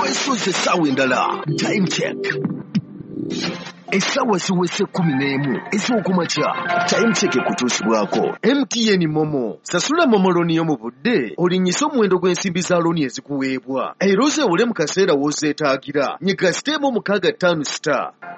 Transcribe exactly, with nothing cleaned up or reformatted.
weesuuze essaawa endala. Time check. Essaawa ziwese kumi n'emu ez'okumakya. Time check ekutuusibwako M T N Momo. Sasula Momo looni yo mu budde olinnyise omuwendo gw'ensimbi za looni ezikuweebwa era ozeewole mu kaseera w'ozeetaagira. Nyiga siteemu mukaaga ttaano star